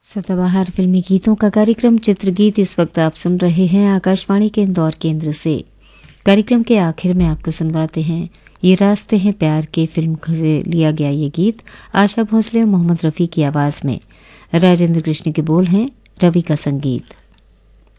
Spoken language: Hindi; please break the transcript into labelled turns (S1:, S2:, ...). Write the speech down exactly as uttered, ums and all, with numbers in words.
S1: सदाबहार फिल्मी गीतों का कार्यक्रम चित्रगीत इस वक्त आप सुन रहे हैं आकाशवाणी के इंदौर केंद्र से। कार्यक्रम के आखिर में आपको सुनवाते हैं ये रास्ते हैं प्यार के फिल्म से लिया गया ये गीत आशा भोसले और मोहम्मद रफ़ी की आवाज़ में। राजेंद्र कृष्ण के बोल हैं, रवि का संगीत।